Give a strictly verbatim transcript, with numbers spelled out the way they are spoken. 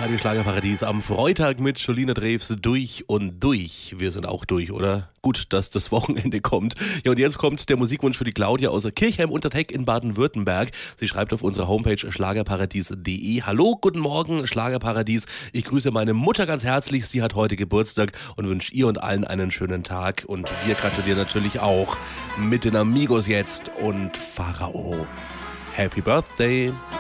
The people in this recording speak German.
Radio Schlagerparadies am Freitag mit Jolina Drews durch und durch. Wir sind auch durch, oder? Gut, dass das Wochenende kommt. Ja, und jetzt kommt der Musikwunsch für die Claudia aus der Kirchheim unter Teck in Baden-Württemberg. Sie schreibt auf unserer Homepage schlagerparadies punkt de. Hallo, guten Morgen, Schlagerparadies. Ich grüße meine Mutter ganz herzlich. Sie hat heute Geburtstag und wünsche ihr und allen einen schönen Tag. Und wir gratulieren natürlich auch mit den Amigos jetzt und Pharao. Happy Birthday!